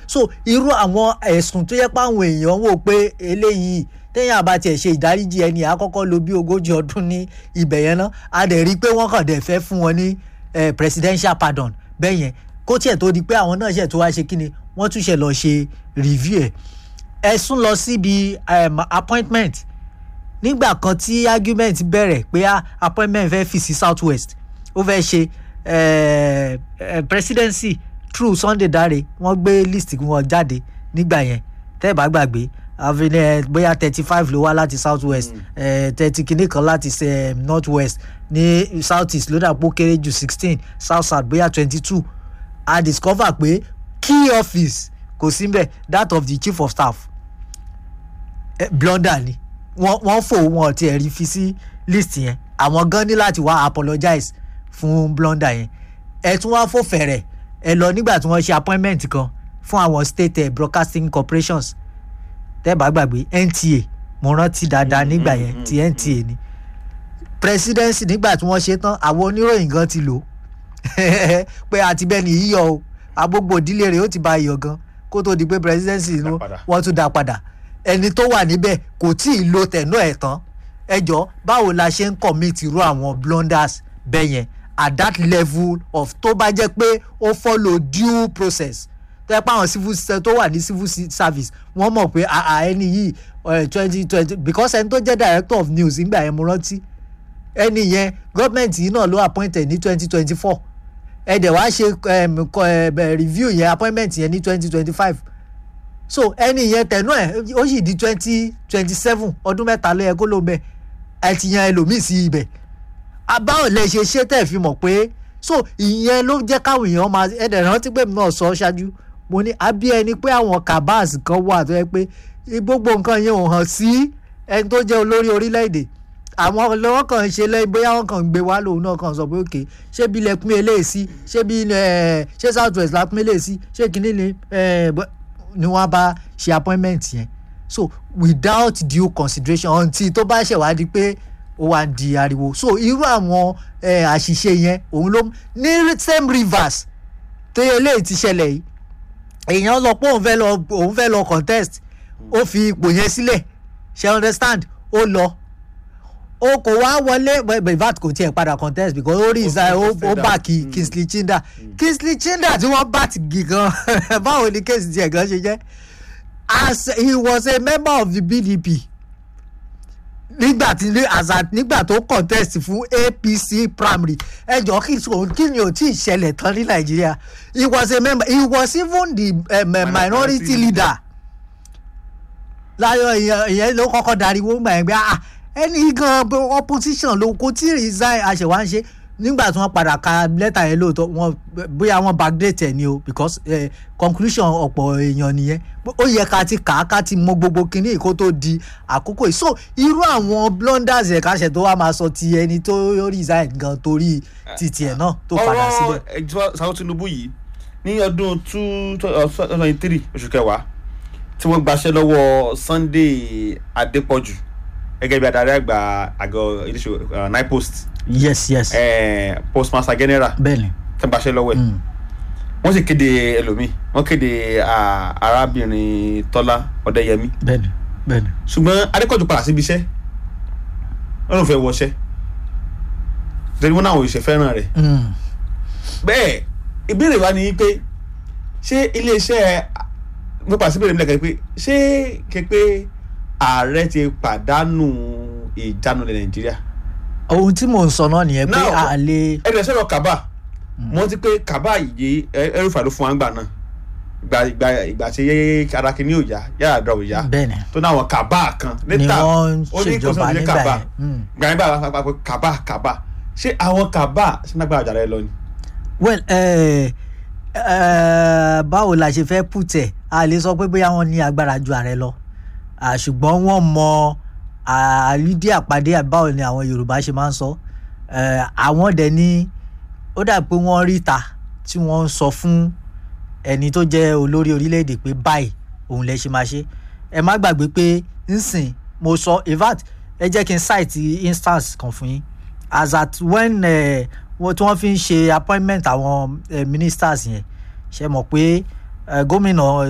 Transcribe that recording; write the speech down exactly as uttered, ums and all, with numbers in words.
so irú àwọn ẹ̀sùn tó yẹ pé àwọn èèyàn wò pé eléyìí téèyàn bá tiẹ̀ ṣe ìdáríjì ẹni àkọ́kọ́ lò bí ogójì ọdún ní ibẹ̀ yẹn náà a dẹ̀ rí i pé wọ́n kàn dẹ̀ fẹ́ fún wọn ní presidential pardon bẹ́ẹ̀ yẹn kó tiẹ̀ tó di pé àwọn náà ṣẹ̀ tó wá ṣe kí ni wọ́n tún ṣe lọ ṣe review ẹ̀ ẹ̀sùn lọ síbi appointment nígbà kan tí argument bẹ̀rẹ̀ pé appointment fẹ́ fi sí south west ó fẹ́ ṣe presidency through Sunday Dare wọ́n gbé list wọn jáde nígbà yẹn tẹ́ ẹ bá gbàgbé àfihàn bóyá thirty five ló wá láti south west thirty kìíní kan láti north west ní south east ló dàpọ̀ kéré ju sixteen south south bóyá twenty two a discover pé key office kò sí mbẹ̀ that of the chief of staff blunder ni wọ́n wọ́n fò wọn ti ẹ̀rí fi sí list yẹn àwọn gan ní láti wá apologize fún blunder yẹn ẹ tún wá fò fẹ̀rẹ̀ ẹ lọ nígbà tí wọ́n ṣe appointment kan fún àwọn state uh, broadcasting corporations tẹ́ bá gbàgbé N T A mo rántí dáadáa nígbà yẹn ti N T A ni presidency nígbà tí wọ́n ṣe tán àwọn oníròyìn gan ti lò pé àti bẹ́ẹ̀ ni yíyọ o agbógbò ìdílé rẹ̀ ó ti ba iyọ̀ gan kó tó di pé presidency inú wọ́n tún dá padà ẹni tó wà níbẹ̀ kò tí ì lo tẹ̀nú ẹ̀ tán ẹ jọ báwo la ṣe ń commit irú àwọn blunders bẹ́ẹ̀ yẹn at that level of tó bá jẹ́ pé ó follow due process tó yẹ pé àwọn civil tó wà ní civil service wọ́n mọ̀ pé ẹni yìí twenty twenty because ẹni tó jẹ́ director of news nígbà yẹn mo rántí ẹni yẹn gọ́ọ̀mẹ̀ntì yìí náà ló appointed ní twenty twenty four ẹ dẹ̀ wá ṣe review yẹn appointment yẹn ní twenty twenty five so ẹni yẹn tẹ̀nú ẹ̀ ó sì di twenty twenty seven ọdún mẹ́ta ló yẹ kó ló bẹ̀ ẹ ti yan ẹlòmíì sí ibẹ̀ báwo lẹ ṣe ṣe tẹ̀ fi mọ̀ pé so ìyẹn ló jẹ́ káwọn èèyàn máa ẹ dẹ̀ rántí pé mi náà sọ ṣáájú mo ní àbí ẹni pé àwọn cabals kan wà tó yẹ pé gbogbo nǹkan yẹn ò hàn sí ẹni tó jẹ́ olórí orílẹ̀-èdè àwọn ọlọ́wọ́ kan ṣe lẹ́yìn bóyá wọ́n kàn ń gbé wá lòun náà kàn sọ pé òkè ṣé bí ilẹ̀ pín eléyìí sí ṣé bí ṣé south west la pín eléyìí sí ṣé kìíní ni ni wọ́n bá ṣe appointment yẹn so without due consideration until tó bá ṣèwádìí pé ó wá ń di ariwo so irú àwọn àṣìṣe yẹn òun ló ní same rivers tó yẹ eléyìí ti ṣẹlẹ̀ yìí èèyàn lọ pé òun fẹ́ lọ òun fẹ́ lọ contest ó fi ipò yẹn sílẹ̀ ṣe understand ó lọ ó kò wá wọlé bevat kò tiẹ̀ padà contest because ó rí ìsà ó bá kí Kingsley Chinda Kingsley Chinda tí wọ́n bá ti gì gan báwo ni kéèsì tiẹ̀ gan ṣe jẹ́ as he was a member of the B D P nígbà tí nígbà tó contest fún A P C primary ẹjọ́ kí ni ò tí ì ṣẹlẹ̀ tán ní Nàìjíríà he was a member he was even the um, minority leader láyọ̀ ìyẹn ló kọ́kọ́ dariwo gbà yẹn pé ah ẹni gan opposition ló kó tí resign àṣẹwà ń ṣe nígbà tí wọ́n padà ka lẹ́tà yẹn lóòótọ́ wọ́n bóyá wọ́n backdate ẹ̀ ni o because eh, conclusion ọ̀pọ̀ èèyàn nìyẹn ó yẹ ká ti kà á ká ti mọ gbogbo kinní kó tó di àkókò yìí so irú àwọn blunders ẹ̀ka ṣẹ̀ tó wá máa sọ ti ẹni tó resign gan torí titi ẹ̀ náà tó padà síbẹ̀. ọ̀rọ̀ ẹ̀jọ́ Sanwó Tinubu yìí ní ọdún two thousand twenty three oṣù kẹwàá tí wọ́n gbaṣẹ́ lọ́wọ́ Sunday Adépọ̀jù gẹ́gẹ́ bí adarí àgbà àgọ́ iléeṣẹ́ nine post. yes yes. Eh, postmaster general. bẹ́ẹ̀ni. tẹ́ ń gbaṣẹ́ lọ́wọ́ ẹ̀. wọ́n sì kéde ẹlòmíì wọ́n kéde arábìnrin Tọ́lá Ọdẹ́yẹmí. bẹ́ẹ̀ni bẹ́ẹ̀ni. ṣùgbọ́n Adépọ̀jù padà síbi iṣẹ́ wọ́n ló fẹ́ wọṣẹ́ torí wọ́n náà òṣìṣẹ́ fẹ́ràn rẹ̀. bẹ́ẹ̀ ìbéèrè wa ni pé ṣé iléeṣẹ́ nípa síbẹ̀rẹ̀ mi lẹ́kẹ̀ẹ́ pé ṣé képe ààrẹ ti pàdánù ìjánu ilẹ̀ Nàìjíríà. ohun tí mò ń sọ náà nìyẹn pé a lè. ẹgbẹ́ sọ̀rọ̀ Kaba mo ti pé Kaba yìí ẹrùfà ló fún wa ń gbà náà ìgbà ìgbà ìgbà tí ara kìíní ò yá yàrá àdá ò yá tó náà wọn Kaba kan níta ó ní ìṣèjọba nígbà yẹn gbà nígbà àpapọ̀ Kaba Kaba ṣé àwọn Kaba ṣe náà gbà àjàrà ẹ lọ ni. well uh, uh, báwo la ṣe fẹ́ pùtẹ̀ a lè sọ pé bóyá wọ́n ní agbára ju ààrẹ lọ ṣùgbọ́n wọ́n mọ àlídí àpàdé àbáwọ̀ ni àwọn Yorùbá ṣe máa ń sọ àwọn dẹ̀ ní ó dà pé wọ́n rí ta tí wọ́n ń sọ fún ẹni tó jẹ́ olórí orílẹ̀-èdè pé báyìí òun lẹ ṣe máa ṣe ẹ má gbàgbé pé nsìn mo sọ evat ẹ jẹ́ kí n cite instance kan fún yín as at when tí wọ́n fi ń ṣe appointment àwọn ministers yẹn ṣe mọ̀ pé gómìnà